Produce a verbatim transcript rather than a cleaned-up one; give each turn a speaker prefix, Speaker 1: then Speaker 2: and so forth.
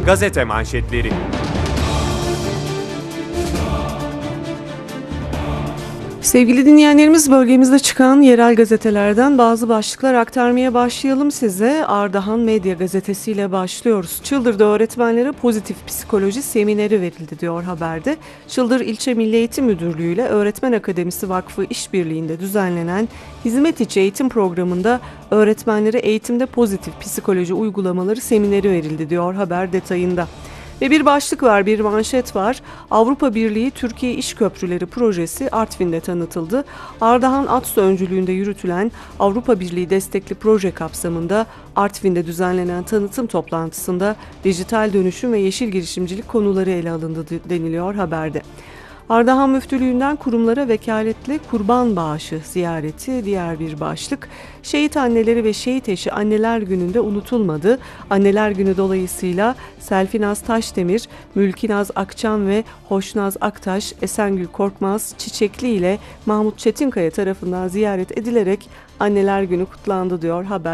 Speaker 1: gazete manşetleri.
Speaker 2: Sevgili dinleyenlerimiz, bölgemizde çıkan yerel gazetelerden bazı başlıklar aktarmaya başlayalım size. Ardahan Medya Gazetesi ile başlıyoruz. Çıldır'da öğretmenlere pozitif psikoloji semineri verildi diyor haberde. Çıldır İlçe Milli Eğitim Müdürlüğü ile Öğretmen Akademisi Vakfı işbirliğinde düzenlenen hizmet içi eğitim programında öğretmenlere eğitimde pozitif psikoloji uygulamaları semineri verildi diyor haber detayında. Ve bir başlık var, bir manşet var. Avrupa Birliği Türkiye İş Köprüleri projesi Artvin'de tanıtıldı. Ardahan ATSO öncülüğünde yürütülen Avrupa Birliği destekli proje kapsamında Artvin'de düzenlenen tanıtım toplantısında dijital dönüşüm ve yeşil girişimcilik konuları ele alındı deniliyor haberde. Ardahan Müftülüğü'nden kurumlara vekaletli kurban bağışı ziyareti diğer bir başlık. Şehit anneleri ve şehit eşi Anneler Günü'nde unutulmadı. Anneler Günü dolayısıyla Selfinaz Taşdemir, Mülkinaz Akçam ve Hoşnaz Aktaş, Esengül Korkmaz Çiçekli ile Mahmut Çetinkaya tarafından ziyaret edilerek Anneler Günü kutlandı diyor haber.